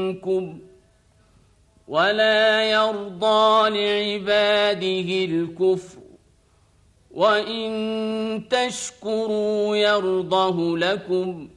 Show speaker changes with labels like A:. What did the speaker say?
A: منكم ولا يرضى لعباده الكفر وإن تشكروا يرضه لكم